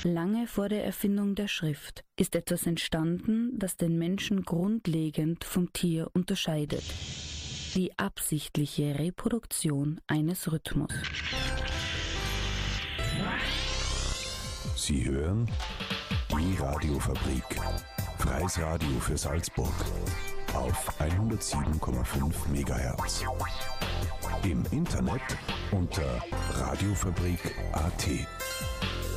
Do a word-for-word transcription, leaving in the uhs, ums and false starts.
lange vor der Erfindung der Schrift ist etwas entstanden, das den Menschen grundlegend vom Tier unterscheidet. Die absichtliche Reproduktion eines Rhythmus. Sie hören die Radiofabrik. Freies Radio für Salzburg. Auf hundertsieben Komma fünf Megahertz. Im Internet unter radiofabrik punkt at.